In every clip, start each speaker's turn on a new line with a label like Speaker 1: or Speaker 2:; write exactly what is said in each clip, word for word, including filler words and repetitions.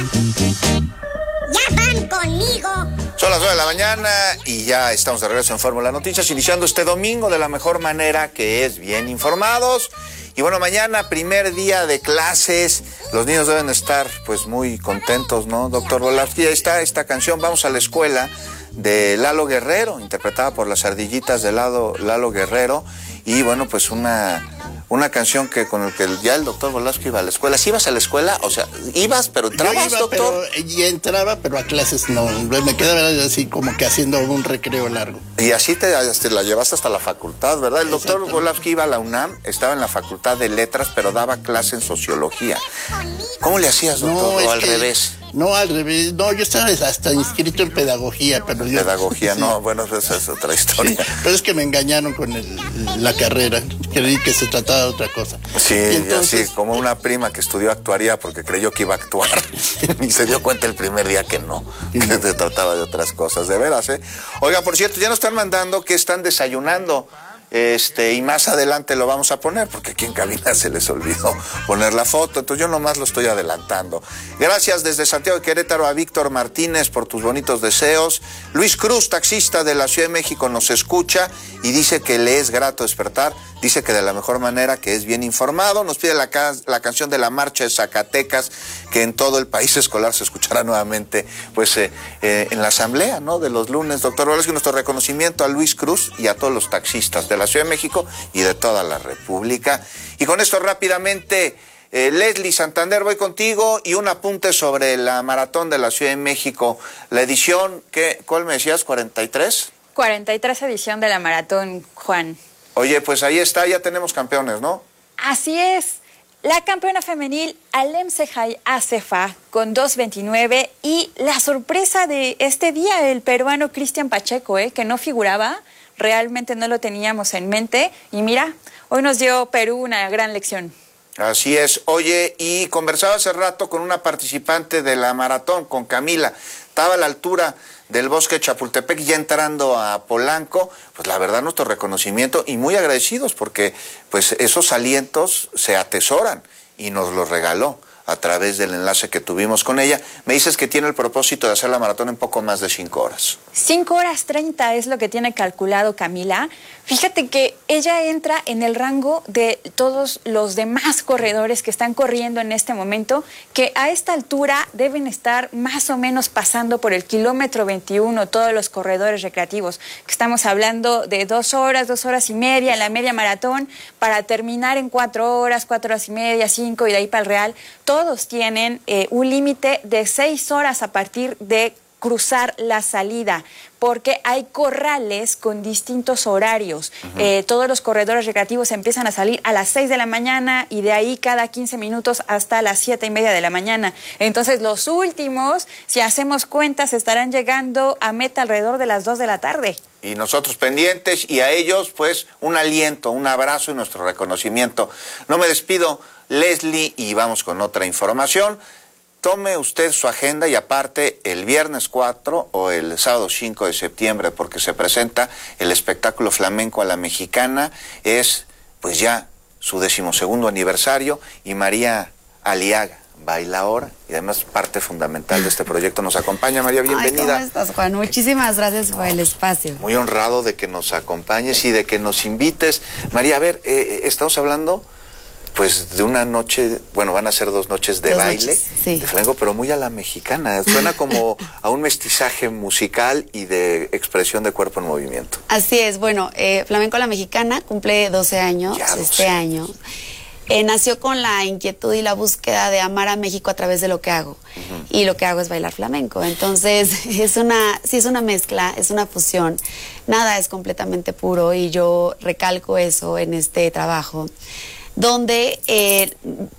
Speaker 1: ¡Ya van conmigo!
Speaker 2: Son las nueve de la mañana y ya estamos de regreso en Fórmula Noticias, iniciando este domingo de la mejor manera, que es bien informados. Y bueno, mañana, primer día de clases, los niños deben estar pues muy contentos, ¿no, doctor Volavsky? Ahí está esta canción, Vamos a la Escuela, de Lalo Guerrero, interpretada por las Ardillitas de Lalo, Lalo Guerrero. Y bueno, pues una, una canción que con el que ya el doctor Volavsky iba a la escuela. ¿Sí ibas a la escuela? O sea, ¿ibas, pero entrabas,
Speaker 3: Yo iba,
Speaker 2: doctor?
Speaker 3: Pero, y entraba, pero a clases no. Me quedaba así como que haciendo un recreo largo.
Speaker 2: Y así te, te la llevaste hasta la facultad, ¿verdad? El doctor Volavsky iba a la UNAM, estaba en la Facultad de Letras, pero daba clase en Sociología. ¿Cómo le hacías, doctor?
Speaker 3: No,
Speaker 2: ¿O al
Speaker 3: que,
Speaker 2: revés?
Speaker 3: No, al revés. No, yo estaba hasta inscrito en Pedagogía, pero yo...
Speaker 2: Pedagogía,
Speaker 3: sí.
Speaker 2: No, bueno, esa es otra historia.
Speaker 3: Sí, pero es que me engañaron con el, la carrera. Creí que se trataba de otra cosa.
Speaker 2: Sí, entonces... así como una prima que estudió actuaría porque creyó que iba a actuar y se dio cuenta el primer día que no, que se trataba de otras cosas, de veras, ¿eh? Oiga, por cierto, ya nos están mandando que están desayunando. Este, y más adelante lo vamos a poner, porque aquí en cabina se les olvidó poner la foto, entonces yo nomás lo estoy adelantando. Gracias desde Santiago de Querétaro a Víctor Martínez por tus bonitos deseos. Luis Cruz, taxista de la Ciudad de México, nos escucha y dice que le es grato despertar, dice que de la mejor manera, que es bien informado. Nos pide la, ca la canción de la Marcha de Zacatecas, que en todo el país escolar se escuchará nuevamente pues eh, eh, en la asamblea, ¿no?, de los lunes. Doctor Volavsky, nuestro reconocimiento a Luis Cruz y a todos los taxistas de la Ciudad de México y de toda la República. Y con esto rápidamente, eh, Leslie Santander, voy contigo y un apunte sobre la maratón de la Ciudad de México, la edición, ¿qué, ¿cuál me decías? ¿cuarenta y tres?
Speaker 4: cuarenta y tres edición de la maratón, Juan.
Speaker 2: Oye, pues ahí está, ya tenemos campeones, ¿no?
Speaker 4: Así es. La campeona femenil Alem Sejay Acefa con dos veintinueve y la sorpresa de este día, el peruano Cristian Pacheco, ¿eh? que no figuraba, realmente no lo teníamos en mente y mira, hoy nos dio Perú una gran lección.
Speaker 2: Así es. Oye, y conversaba hace rato con una participante de la maratón, con Camila, estaba a la altura del Bosque de Chapultepec, ya entrando a Polanco, pues la verdad nuestro reconocimiento y muy agradecidos porque pues esos alientos se atesoran y nos los regaló a través del enlace que tuvimos con ella. Me dices que tiene el propósito de hacer la maratón en poco más de cinco horas.
Speaker 4: Cinco horas treinta es lo que tiene calculado Camila. Fíjate que ella entra en el rango de todos los demás corredores que están corriendo en este momento, que a esta altura deben estar más o menos pasando por el kilómetro veintiuno, todos los corredores recreativos, que estamos hablando de dos horas, dos horas y media en la media maratón, para terminar en cuatro horas, cuatro horas y media, cinco y de ahí para el real. Todos tienen eh, un límite de seis horas a partir de cruzar la salida, porque hay corrales con distintos horarios. Uh-huh. eh, todos los corredores recreativos empiezan a salir a las seis de la mañana y de ahí cada quince minutos hasta las siete y media de la mañana. Entonces los últimos, si hacemos cuentas, estarán llegando a meta alrededor de las dos de la tarde.
Speaker 2: Y nosotros pendientes, y a ellos pues un aliento, un abrazo y nuestro reconocimiento. No me despido, Leslie, y vamos con otra información. Tome usted su agenda y aparte el viernes cuatro o el sábado cinco de septiembre, porque se presenta el espectáculo Flamenco a la Mexicana. Es pues ya su decimosegundo aniversario y María Aliaga baila ahora y además parte fundamental de este proyecto. Nos acompaña, María, bienvenida.
Speaker 5: Ay, ¿cómo estás, Juan? Muchísimas gracias por el espacio.
Speaker 2: Muy honrado de que nos acompañes y de que nos invites. María, a ver, eh, estamos hablando pues de una noche, bueno, van a ser dos noches de dos baile, noches, sí. de flamenco, pero muy a la mexicana. Suena como a un mestizaje musical y de expresión de cuerpo en movimiento.
Speaker 5: Así es, bueno, eh, Flamenco a la Mexicana cumple doce años ya este año. Eh, nació con la inquietud y la búsqueda de amar a México a través de lo que hago. Uh-huh. Y lo que hago es bailar flamenco. Entonces, es una, sí es una mezcla, es una fusión. Nada es completamente puro y yo recalco eso en este trabajo, donde eh,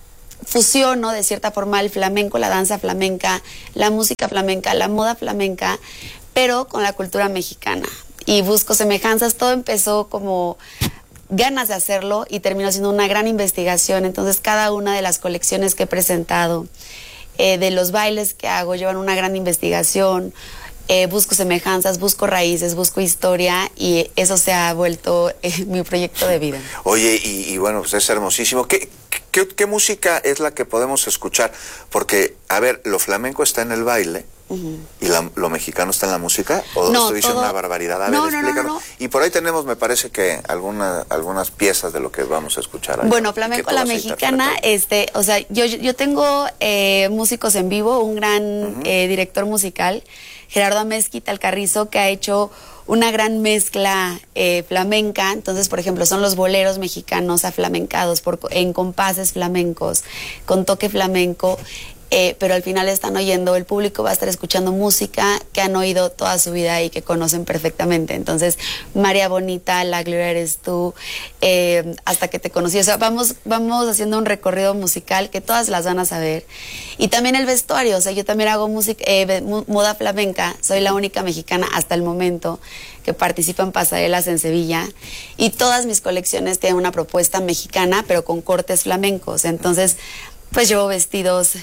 Speaker 5: fusiono de cierta forma el flamenco, la danza flamenca, la música flamenca, la moda flamenca, pero con la cultura mexicana. Y busco semejanzas. Todo empezó como ganas de hacerlo y terminó siendo una gran investigación. Entonces cada una de las colecciones que he presentado, eh, de los bailes que hago, llevan una gran investigación. Eh, busco semejanzas, busco raíces, busco historia y eso se ha vuelto eh, mi proyecto de vida.
Speaker 2: Oye, y, y bueno, pues es hermosísimo. ¿Qué, ¿qué, ¿qué música es la que podemos escuchar? Porque, a ver, lo flamenco está en el baile. Uh-huh. ¿Y la, lo mexicano está en la música? ¿O
Speaker 5: no,
Speaker 2: estoy diciendo
Speaker 5: todo...
Speaker 2: una barbaridad? A
Speaker 5: no,
Speaker 2: ver,
Speaker 5: no,
Speaker 2: explícanos.
Speaker 5: No, no, no.
Speaker 2: Y por ahí tenemos, me parece que alguna, algunas piezas de lo que vamos a escuchar. Ahí,
Speaker 5: bueno, flamenco a la mexicana, este, o sea, yo, yo tengo eh, músicos en vivo, un gran uh-huh. eh, director musical, Gerardo Amezquita Alcarrizo, que ha hecho una gran mezcla eh, flamenca. Entonces, por ejemplo, son los boleros mexicanos aflamencados por, en compases flamencos, con toque flamenco. Eh, pero al final están oyendo, el público va a estar escuchando música que han oído toda su vida y que conocen perfectamente. Entonces, María Bonita, La Gloria Eres Tú, eh, Hasta que te conocí. O sea, vamos, vamos haciendo un recorrido musical que todas las van a saber. Y también el vestuario, o sea, yo también hago música, eh, moda flamenca. Soy la única mexicana hasta el momento que participa en pasarelas en Sevilla. Y todas mis colecciones tienen una propuesta mexicana, pero con cortes flamencos. Entonces, pues llevo vestidos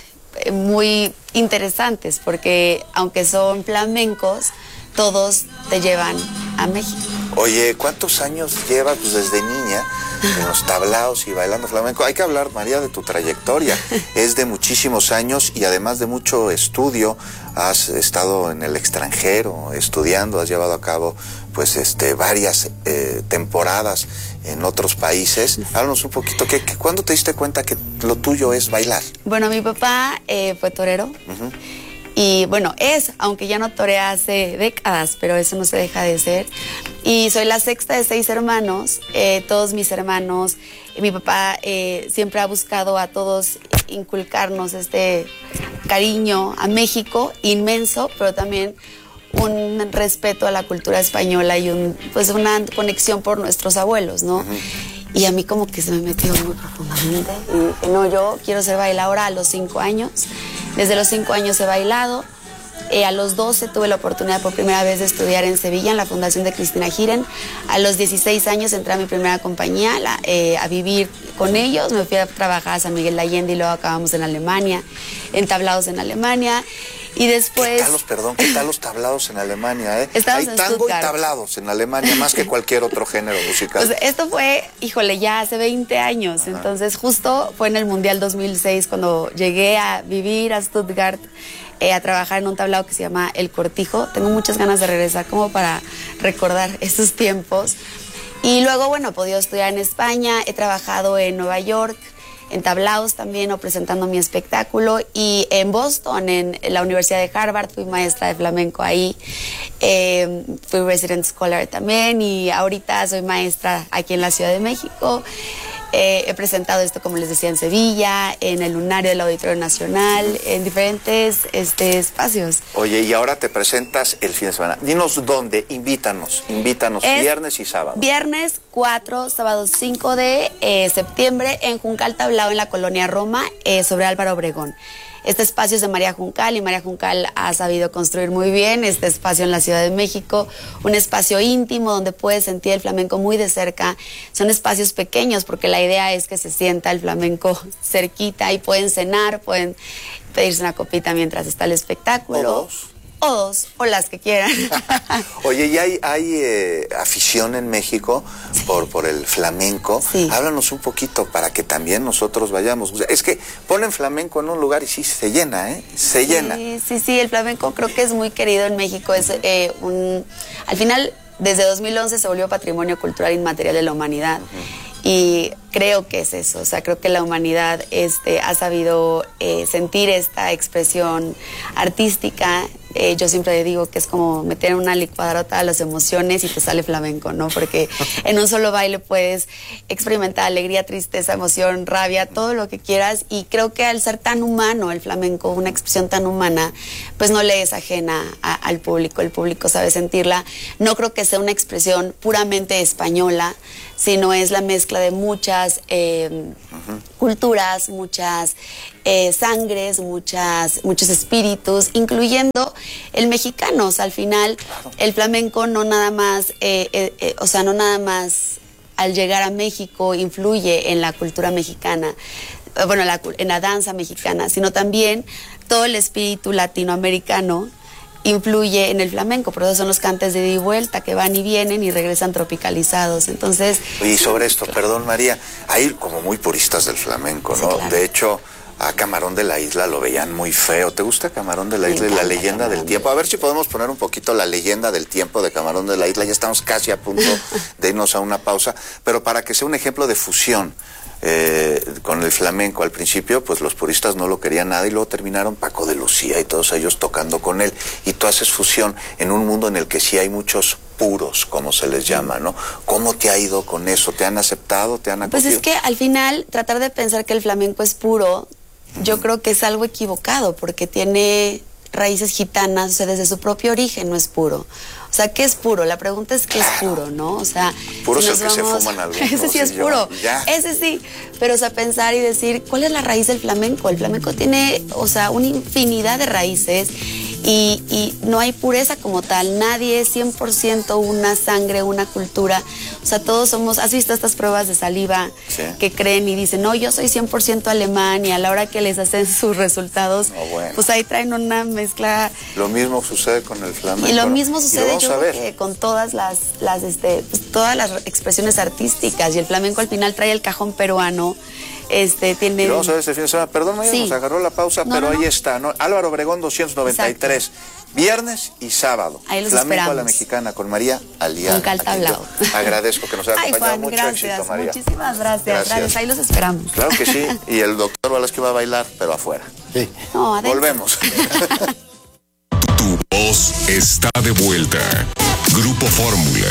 Speaker 5: muy interesantes, porque aunque son flamencos, todos te llevan a México.
Speaker 2: Oye, ¿cuántos años llevas pues, desde niña en los tablaos y bailando flamenco? Hay que hablar, María, de tu trayectoria. Es de muchísimos años y además de mucho estudio. Has estado en el extranjero estudiando, has llevado a cabo pues este varias eh, temporadas en otros países. Háblanos un poquito, ¿qué, qué, ¿cuándo te diste cuenta que lo tuyo es bailar?
Speaker 5: Bueno, mi papá eh, fue torero. Uh-huh. Y bueno, es, aunque ya no torea hace décadas, pero eso no se deja de ser. Y soy la sexta de seis hermanos, eh, todos mis hermanos. Mi papá eh, siempre ha buscado a todos inculcarnos este cariño a México inmenso, pero también un respeto a la cultura española y un, pues una conexión por nuestros abuelos, ¿no? Uh-huh. Y a mí como que se me metió muy profundamente. Y dije, no, yo quiero ser bailadora a los cinco años. Desde los cinco años he bailado. Eh, a los doce tuve la oportunidad por primera vez de estudiar en Sevilla, en la Fundación de Cristina Giren. A los dieciséis años entré a mi primera compañía, la, eh, a vivir con ellos. Me fui a trabajar a San Miguel de Allende y luego acabamos en Alemania, en tablados en Alemania. Y después...
Speaker 2: ¿Qué tal los, perdón, qué tal los tablados en Alemania, eh?
Speaker 5: Estamos
Speaker 2: Hay
Speaker 5: en
Speaker 2: tango
Speaker 5: Stuttgart.
Speaker 2: Y tablados en Alemania más que cualquier otro género musical.
Speaker 5: Pues esto fue, híjole, ya hace veinte años. Ajá. Entonces justo fue en el Mundial dos mil seis cuando llegué a vivir a Stuttgart, eh, a trabajar en un tablado que se llama El Cortijo. Tengo muchas ganas de regresar como para recordar esos tiempos. Y luego, bueno, he podido estudiar en España, he trabajado en Nueva York, en tablaos también, o presentando mi espectáculo, y en Boston, en la Universidad de Harvard, fui maestra de flamenco ahí, eh, fui resident scholar también, y ahorita soy maestra aquí en la Ciudad de México. Eh, he presentado esto, como les decía, en Sevilla, en el Lunario del Auditorio Nacional, en diferentes este, espacios.
Speaker 2: Oye, y ahora te presentas el fin de semana. Dinos dónde, invítanos, invítanos, es viernes y sábado.
Speaker 5: Viernes cuatro, sábado cinco de eh, septiembre en Juncal Tablao, en la Colonia Roma, eh, sobre Álvaro Obregón. Este espacio es de María Juncal y María Juncal ha sabido construir muy bien este espacio en la Ciudad de México, un espacio íntimo donde puedes sentir el flamenco muy de cerca. Son espacios pequeños porque la idea es que se sienta el flamenco cerquita y pueden cenar, pueden pedirse una copita mientras está el espectáculo.
Speaker 2: O dos.
Speaker 5: O dos, o las que quieran.
Speaker 2: Oye, ¿y hay, hay eh, afición en México sí. por, por el flamenco?
Speaker 5: Sí.
Speaker 2: Háblanos un poquito para que también nosotros vayamos. Es que ponen flamenco en un lugar y sí, se llena, ¿eh? Se
Speaker 5: sí,
Speaker 2: llena.
Speaker 5: Sí, sí, el flamenco creo que es muy querido en México. Es eh, un... Al final, desde dos mil once se volvió Patrimonio Cultural Inmaterial de la Humanidad. Uh-huh. Y creo que es eso, o sea, creo que la humanidad este, ha sabido eh, sentir esta expresión artística. Eh, yo siempre digo que es como meter en una licuadora todas las emociones y te sale flamenco, ¿no? Porque en un solo baile puedes experimentar alegría, tristeza, emoción, rabia, todo lo que quieras. Y creo que al ser tan humano el flamenco, una expresión tan humana, pues no le es ajena a, al público. El público sabe sentirla. No creo que sea una expresión puramente española, sino es la mezcla de muchas eh, uh-huh. culturas, muchas eh, sangres, muchas, muchos espíritus, incluyendo el mexicano. O sea, al final, claro. el flamenco no nada más, eh, eh, eh, o sea, no nada más al llegar a México influye en la cultura mexicana, bueno, la, en la danza mexicana, sino también todo el espíritu latinoamericano influye en el flamenco, por eso son los cantes de ida y vuelta que van y vienen y regresan tropicalizados. Entonces,
Speaker 2: y sobre esto, perdón María, hay como muy puristas del flamenco, ¿no? Sí, claro. De hecho, a Camarón de la Isla lo veían muy feo. ¿Te gusta Camarón de la Isla y la leyenda Camarón del tiempo? A ver si podemos poner un poquito la leyenda del tiempo de Camarón de la Isla. Ya estamos casi a punto de irnos a una pausa, pero para que sea un ejemplo de fusión eh, con el flamenco. Al principio, pues los puristas no lo querían nada y luego terminaron Paco de Lucía y todos ellos tocando con él. Y tú haces fusión en un mundo en el que sí hay muchos puros, como se les llama, ¿no? ¿Cómo te ha ido con eso? ¿Te han aceptado? ¿Te han acogido?
Speaker 5: Pues es que al final, tratar de pensar que el flamenco es puro, yo creo que es algo equivocado, porque tiene raíces gitanas, o sea, desde su propio origen no es puro. O sea, ¿qué es puro? La pregunta es ¿qué es puro, no? O sea,
Speaker 2: puro
Speaker 5: si
Speaker 2: es el que
Speaker 5: vamos...
Speaker 2: se fuman algunos.
Speaker 5: Ese sí es puro,
Speaker 2: ya.
Speaker 5: Ese sí. Pero, o sea, pensar y decir, ¿cuál es la raíz del flamenco? El flamenco tiene, o sea, una infinidad de raíces y, y no hay pureza como tal. Nadie es cien por ciento una sangre, una cultura. O sea, todos somos... ¿Has visto estas pruebas de saliva? Sí. Que creen y dicen, no, yo soy cien por ciento alemán, y a la hora que les hacen sus resultados, no, bueno. pues ahí traen una mezcla.
Speaker 2: Lo mismo sucede con el flamenco.
Speaker 5: Y lo mismo sucede, yo creo que con todas las, las este, pues, todas las expresiones artísticas. Y el flamenco al final trae el cajón peruano. Este, tiene...
Speaker 2: Y vamos a ver este fin de semana. Perdón, María, sí. nos agarró la pausa, no, pero no, no. ahí está, ¿no? Álvaro Obregón doscientos noventa y tres. Exacto. Viernes y sábado.
Speaker 5: Ahí los
Speaker 2: Flamenco
Speaker 5: esperamos.
Speaker 2: A la Mexicana con María Aliaga.
Speaker 5: Con Caltablao.
Speaker 2: Agradezco que nos haya
Speaker 5: Ay,
Speaker 2: acompañado.
Speaker 5: Juan,
Speaker 2: Mucho
Speaker 5: gracias,
Speaker 2: éxito, María.
Speaker 5: Muchísimas gracias, gracias. Gracias. Ahí los esperamos.
Speaker 2: Claro que sí. Y el doctor Velasco va a bailar, pero afuera.
Speaker 3: Sí.
Speaker 5: No, adentro.
Speaker 2: Volvemos.
Speaker 6: Tu voz está de vuelta. Grupo Fórmula.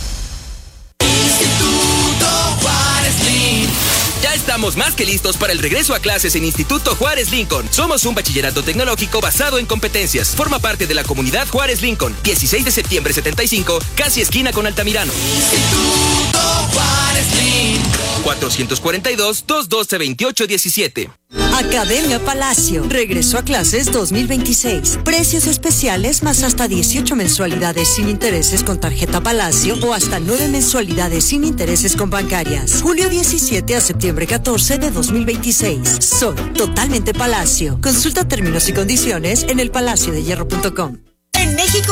Speaker 7: Instituto Juárez Lincoln. Ya estamos más que listos para el regreso a clases en Instituto Juárez Lincoln. Somos un bachillerato tecnológico basado en competencias. Forma parte de la comunidad Juárez Lincoln. dieciséis de septiembre setenta y cinco, casi esquina con Altamirano. Instituto Juárez Lincoln. cuatrocientos cuarenta y dos, doscientos doce, veintiocho diecisiete.
Speaker 8: Academia Palacio. Regreso a clases dos mil veintiséis. Precios especiales más hasta dieciocho mensualidades sin intereses con tarjeta Palacio o hasta nueve mensualidades sin intereses con bancarias. Julio diecisiete a septiembre catorce de dos mil veintiséis. Soy totalmente Palacio. Consulta términos y condiciones en el palacio de hierro punto com.
Speaker 9: En México